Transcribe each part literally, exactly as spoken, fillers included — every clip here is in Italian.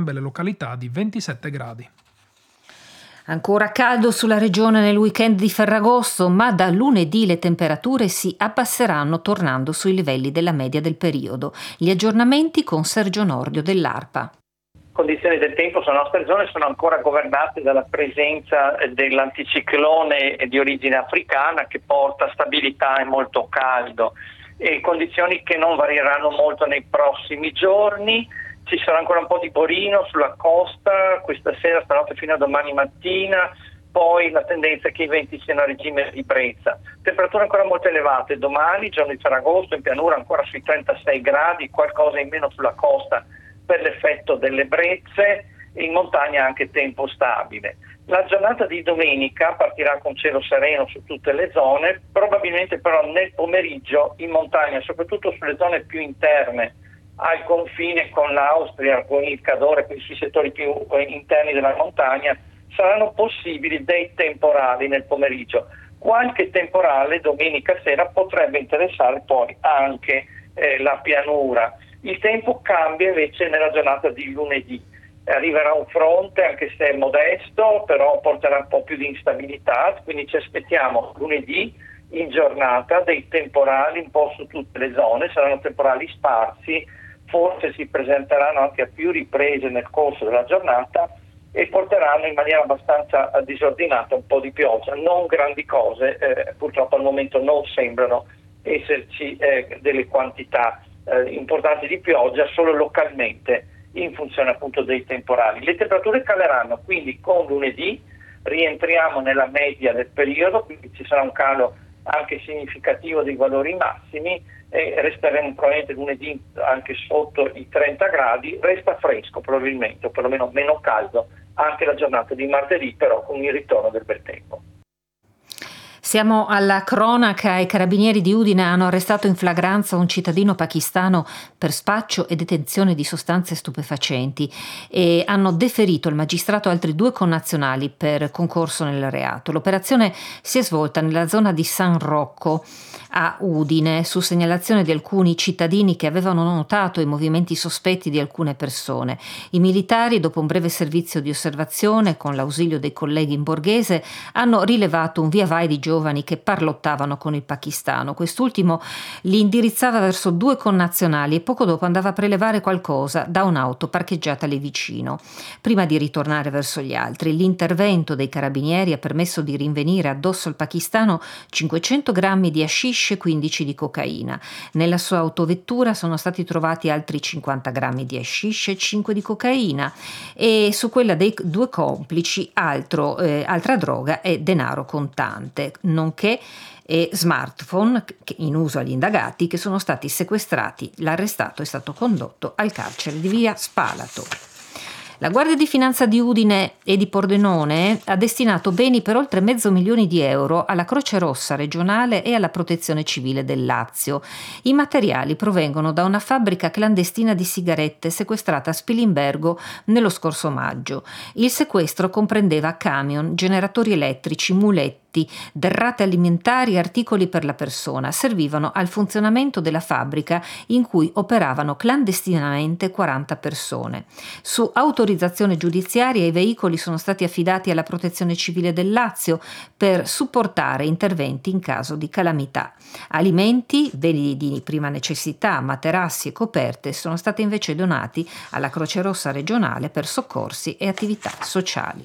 entrambe le località di ventisette gradi. Ancora caldo sulla regione nel weekend di Ferragosto, ma da lunedì le temperature si abbasseranno tornando sui livelli della media del periodo. Gli aggiornamenti con Sergio Nordio dell'ARPA. Condizioni del tempo sulla nostra zona sono ancora governate dalla presenza dell'anticiclone di origine africana che porta stabilità e molto caldo, e condizioni che non varieranno molto nei prossimi giorni. Ci sarà ancora un po' di borino sulla costa questa sera, stanotte fino a domani mattina, poi la tendenza è che i venti siano a regime di brezza. Temperature ancora molto elevate domani, giorno di Ferragosto, in pianura ancora sui trentasei gradi, qualcosa in meno sulla costa per l'effetto delle brezze, e in montagna anche tempo stabile. La giornata di domenica partirà con cielo sereno su tutte le zone, probabilmente però nel pomeriggio in montagna, soprattutto sulle zone più interne, al confine con l'Austria, con il Cadore, quindi sui settori più interni della montagna, saranno possibili dei temporali nel pomeriggio. Qualche temporale domenica sera potrebbe interessare poi anche eh, la pianura. Il tempo cambia invece nella giornata di lunedì. Arriverà un fronte, anche se è modesto, però porterà un po' più di instabilità, quindi ci aspettiamo lunedì in giornata dei temporali un po' su tutte le zone, saranno temporali sparsi, forse si presenteranno anche a più riprese nel corso della giornata e porteranno in maniera abbastanza disordinata un po' di pioggia, non grandi cose, eh, purtroppo al momento non sembrano esserci eh, delle quantità eh, importanti di pioggia, solo localmente in funzione appunto dei temporali. Le temperature caleranno, quindi con lunedì rientriamo nella media del periodo, quindi ci sarà un calo anche significativo dei valori massimi e resteremo probabilmente lunedì anche sotto i trenta gradi. Resta fresco probabilmente, o perlomeno meno caldo anche la giornata di martedì, però con il ritorno del bel tempo. Siamo alla cronaca. I carabinieri di Udine hanno arrestato in flagranza un cittadino pakistano per spaccio e detenzione di sostanze stupefacenti e hanno deferito al magistrato altri due connazionali per concorso nel reato. L'operazione si è svolta nella zona di San Rocco a Udine su segnalazione di alcuni cittadini che avevano notato i movimenti sospetti di alcune persone. I militari, dopo un breve servizio di osservazione con l'ausilio dei colleghi in borghese, hanno rilevato un via vai di giovani che parlottavano con il pakistano. Quest'ultimo li indirizzava verso due connazionali e poco dopo andava a prelevare qualcosa da un'auto parcheggiata lì vicino. Prima di ritornare verso gli altri, l'intervento dei carabinieri ha permesso di rinvenire addosso al pakistano cinquecento grammi di hashish e quindici di cocaina. Nella sua autovettura sono stati trovati altri cinquanta grammi di hashish e cinque di cocaina, e su quella dei due complici altro, eh, altra droga e denaro contante, nonché e smartphone in uso agli indagati, che sono stati sequestrati. L'arrestato è stato condotto al carcere di via Spalato. La Guardia di Finanza di Udine e di Pordenone ha destinato beni per oltre mezzo milione di euro alla Croce Rossa regionale e alla Protezione Civile del Lazio. I materiali provengono da una fabbrica clandestina di sigarette sequestrata a Spilimbergo nello scorso maggio. Il sequestro comprendeva camion, generatori elettrici, muletti, derrate alimentari e articoli per la persona. Servivano al funzionamento della fabbrica in cui operavano clandestinamente quaranta persone. Su autorizzazione giudiziaria i veicoli sono stati affidati alla Protezione Civile del Lazio per supportare interventi in caso di calamità. Alimenti, beni di prima necessità, materassi e coperte sono stati invece donati alla Croce Rossa regionale per soccorsi e attività sociali.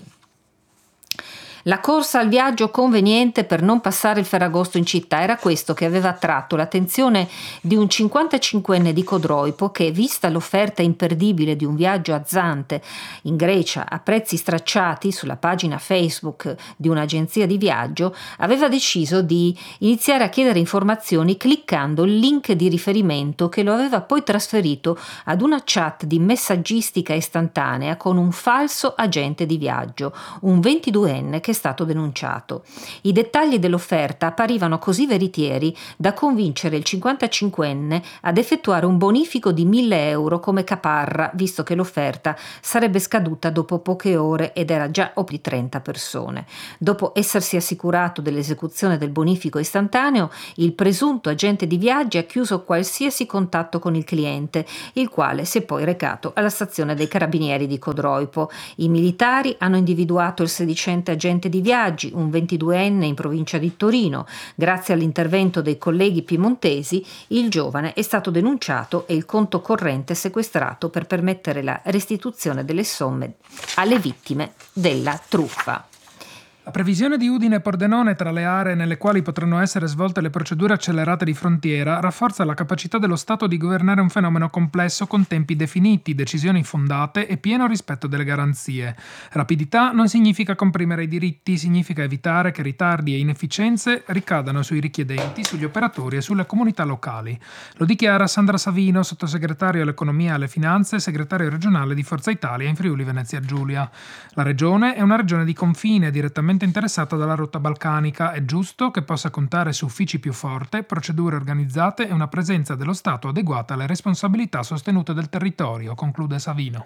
La corsa al viaggio conveniente per non passare il Ferragosto in città era questo che aveva attratto l'attenzione di un cinquantacinquenne di Codroipo che, vista l'offerta imperdibile di un viaggio a Zante in Grecia a prezzi stracciati sulla pagina Facebook di un'agenzia di viaggio, aveva deciso di iniziare a chiedere informazioni cliccando il link di riferimento che lo aveva poi trasferito ad una chat di messaggistica istantanea con un falso agente di viaggio, un ventiduenne che che è stato denunciato. I dettagli dell'offerta apparivano così veritieri da convincere il cinquantacinquenne ad effettuare un bonifico di mille euro come caparra, visto che l'offerta sarebbe scaduta dopo poche ore ed era già di trenta persone. Dopo essersi assicurato dell'esecuzione del bonifico istantaneo, il presunto agente di viaggi ha chiuso qualsiasi contatto con il cliente, il quale si è poi recato alla stazione dei carabinieri di Codroipo. I militari hanno individuato il sedicente agente di viaggi, un ventiduenne in provincia di Torino. Grazie all'intervento dei colleghi piemontesi, il giovane è stato denunciato e il conto corrente sequestrato per permettere la restituzione delle somme alle vittime della truffa. La previsione di Udine e Pordenone tra le aree nelle quali potranno essere svolte le procedure accelerate di frontiera rafforza la capacità dello Stato di governare un fenomeno complesso con tempi definiti, decisioni fondate e pieno rispetto delle garanzie. Rapidità non significa comprimere i diritti, significa evitare che ritardi e inefficienze ricadano sui richiedenti, sugli operatori e sulle comunità locali. Lo dichiara Sandra Savino, sottosegretario all'economia e alle finanze e segretario regionale di Forza Italia in Friuli Venezia Giulia. La regione è una regione di confine direttamente interessata dalla rotta balcanica. È giusto che possa contare su uffici più forti, procedure organizzate e una presenza dello Stato adeguata alle responsabilità sostenute del territorio, conclude Savino.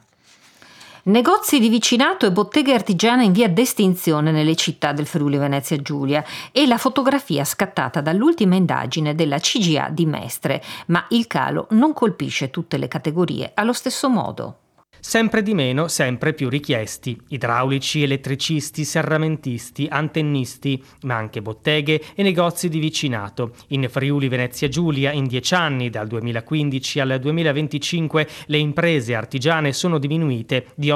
Negozi di vicinato e botteghe artigiane in via d'estinzione nelle città del Friuli Venezia Giulia e la fotografia scattata dall'ultima indagine della C G A di Mestre, ma il calo non colpisce tutte le categorie allo stesso modo. Sempre di meno, sempre più richiesti. Idraulici, elettricisti, serramentisti, antennisti, ma anche botteghe e negozi di vicinato. In Friuli Venezia Giulia, in dieci anni, dal duemilaquindici al duemilaventicinque, le imprese artigiane sono diminuite di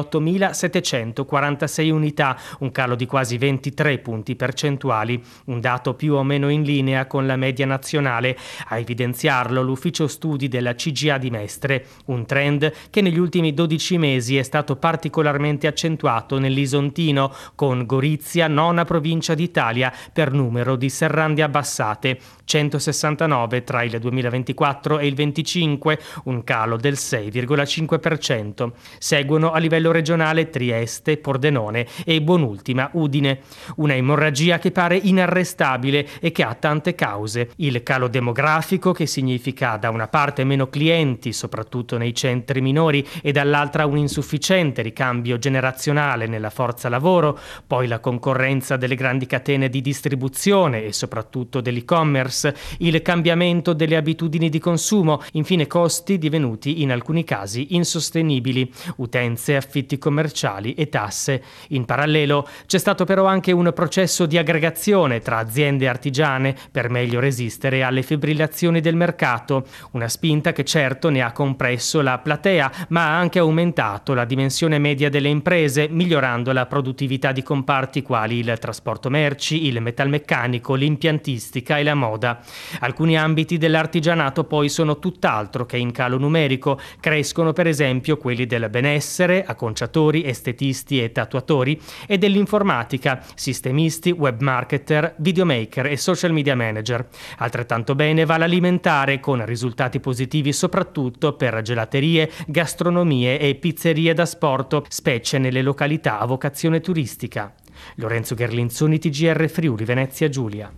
ottomilasettecentoquarantasei unità, un calo di quasi ventitré punti percentuali, un dato più o meno in linea con la media nazionale. A evidenziarlo l'ufficio studi della C G A di Mestre, un trend che negli ultimi dodici mesi è stato particolarmente accentuato nell'Isontino, con Gorizia nona provincia d'Italia per numero di serrande abbassate, centosessantanove tra il duemilaventiquattro e il venticinque, un calo del sei virgola cinque per cento. Seguono a livello regionale Trieste, Pordenone e buonultima Udine. Una emorragia che pare inarrestabile e che ha tante cause. Il calo demografico, che significa da una parte meno clienti, soprattutto nei centri minori, e dall'altra un insufficiente ricambio generazionale nella forza lavoro, poi la concorrenza delle grandi catene di distribuzione e soprattutto dell'e-commerce, il cambiamento delle abitudini di consumo, infine costi divenuti in alcuni casi insostenibili, utenze, affitti commerciali e tasse. In parallelo c'è stato però anche un processo di aggregazione tra aziende artigiane per meglio resistere alle fibrillazioni del mercato, una spinta che certo ne ha compresso la platea, ma ha anche aumentato la dimensione media delle imprese, migliorando la produttività di comparti quali il trasporto merci, il metalmeccanico, l'impiantistica e la moda. Alcuni ambiti dell'artigianato poi sono tutt'altro che in calo numerico. Crescono per esempio quelli del benessere, acconciatori, estetisti e tatuatori, e dell'informatica, sistemisti, web marketer, videomaker e social media manager. Altrettanto bene va l'alimentare, con risultati positivi soprattutto per gelaterie, gastronomie e pizzerie da sport, specie nelle località a vocazione turistica. Lorenzo Gherlinzoni, T G R Friuli Venezia Giulia.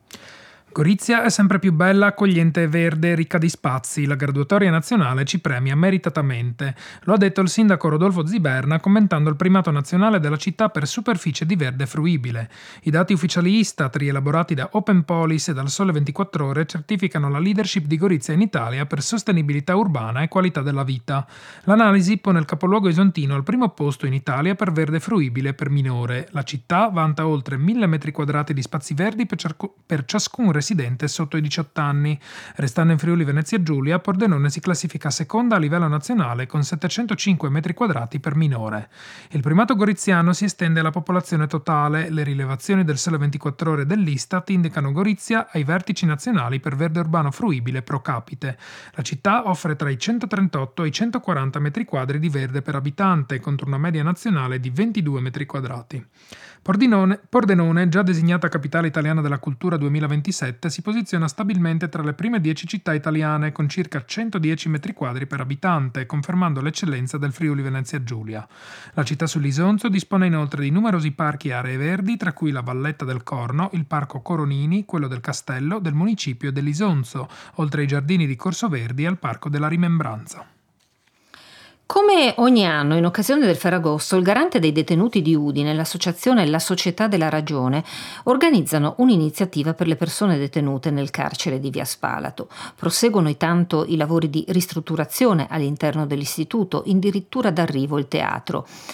Gorizia è sempre più bella, accogliente e verde, ricca di spazi. La graduatoria nazionale ci premia meritatamente. Lo ha detto il sindaco Rodolfo Ziberna commentando il primato nazionale della città per superficie di verde fruibile. I dati ufficiali Istat, rielaborati da Open Police e dal Sole ventiquattro Ore, certificano la leadership di Gorizia in Italia per sostenibilità urbana e qualità della vita. L'analisi pone il capoluogo isontino al primo posto in Italia per verde fruibile per minore. La città vanta oltre mille metri quadrati di spazi verdi per, ciasc- per ciascun residente sotto i diciotto anni. Restando in Friuli Venezia Giulia, Pordenone si classifica seconda a livello nazionale con settecentocinque metri quadrati per minore. Il primato goriziano si estende alla popolazione totale. Le rilevazioni del Sole ventiquattro Ore dell'Istat indicano Gorizia ai vertici nazionali per verde urbano fruibile pro capite. La città offre tra i centotrentotto e i centoquaranta metri quadri di verde per abitante, contro una media nazionale di ventidue metri quadrati. Pordenone, Pordenone, già designata capitale italiana della cultura duemilaventisette, duemiladiciassette si posiziona stabilmente tra le prime dieci città italiane, con circa centodieci metri quadri per abitante, confermando l'eccellenza del Friuli Venezia Giulia. La città sull'Isonzo dispone inoltre di numerosi parchi e aree verdi, tra cui la Valletta del Corno, il Parco Coronini, quello del Castello, del Municipio e dell'Isonzo, oltre ai giardini di Corso Verdi e al Parco della Rimembranza. Come ogni anno, in occasione del Ferragosto, il Garante dei detenuti di Udine, l'associazione La Società della Ragione, organizzano un'iniziativa per le persone detenute nel carcere di Via Spalato. Proseguono intanto i lavori di ristrutturazione all'interno dell'istituto, addirittura d'arrivo il teatro.